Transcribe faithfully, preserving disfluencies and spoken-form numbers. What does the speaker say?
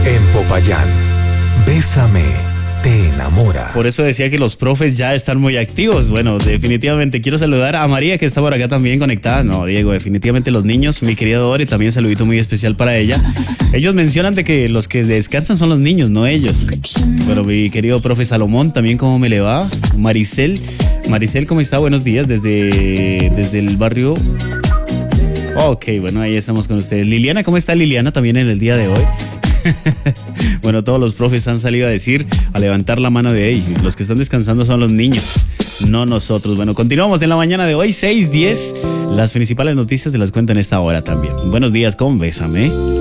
En Popayán, Bésame te enamora. Por eso decía que los profes ya están muy activos. Bueno, definitivamente quiero saludar a María, que está por acá también conectada. No, Diego, definitivamente los niños, mi querida Dori, también saludito muy especial para ella. Ellos mencionan de que los que descansan son los niños, no ellos. Bueno, mi querido profe Salomón, también cómo me le va. Maricel, Maricel, ¿cómo está? Buenos días desde, desde el barrio. Ok, bueno, ahí estamos con ustedes. Liliana, ¿cómo está Liliana también en el día de hoy? Bueno, todos los profes han salido a decir, a levantar la mano de ellos. Los que están descansando son los niños, no nosotros. Bueno, continuamos en la mañana de hoy, seis diez. Las principales noticias te las cuento en esta hora también. Buenos días con Bésame.